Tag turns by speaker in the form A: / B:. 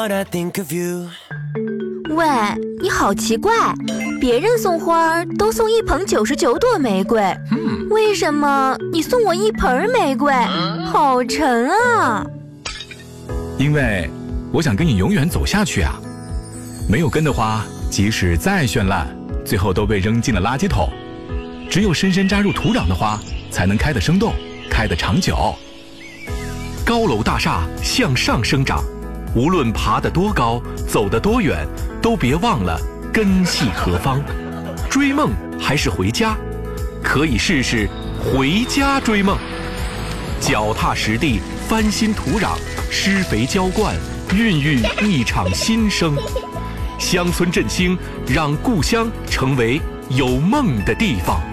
A: 喂，你好奇怪，别人送花都送一捧99朵玫瑰，为什么你送我一盆玫瑰？好沉啊！
B: 因为我想跟你永远走下去啊。没有根的花，即使再绚烂，最后都被扔进了垃圾桶。只有深深扎入土壤的花，才能开得生动，开得长久。
C: 高楼大厦向上生长，无论爬得多高，走得多远，都别忘了根系何方。追梦还是回家，可以试试回家追梦。脚踏实地，翻新土壤，施肥浇灌，孕育一场新生。乡村振兴，让故乡成为有梦的地方。